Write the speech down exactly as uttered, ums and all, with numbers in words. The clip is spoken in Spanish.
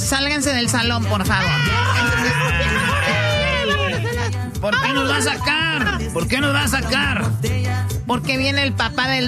sálganse del salón, por favor. ¿Por qué nos va a sacar? ¿Por qué nos va a sacar? Porque viene el papá del